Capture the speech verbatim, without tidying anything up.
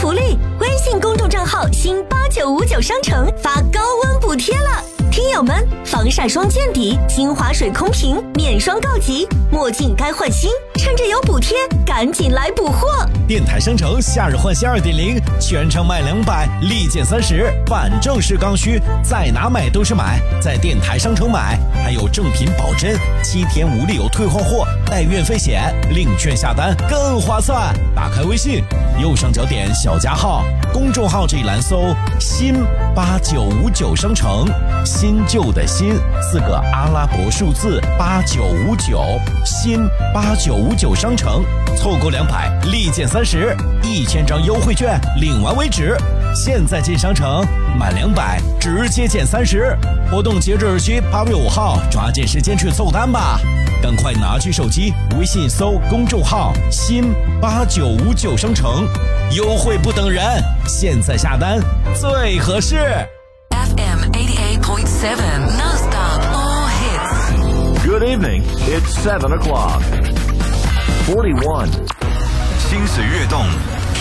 福利，微信公众账号新八九五九商城发高温补贴了。听友们，防晒霜见底，新华水空瓶面霜告急，墨镜该换新，趁着有补贴，赶紧来补货！ 电台商城夏日换新 二点零， 全场卖两百，立减三十，反正是刚需，在哪买都是买，在电台商城买，还有正品保真，七天无理由退换货，带运费险，领券下单更划算。打开微信，右上角点小加号，公众号这一栏搜新八九五九商城，新旧的新四个阿拉伯数字八九五九，新八九五九商城，凑够两百立减三十，一千张优惠券领完为止。现在进商城满两百直接减三十，活动截止日期八月五号，抓紧时间去凑单吧！赶快拿起手机，微信搜公众号新八九五九商城，优惠不等人，现在下单最合适。 F M eighty-eight point seven non-stop all hits. Good evening. It's seven o'clock. forty-one. 心随悦动，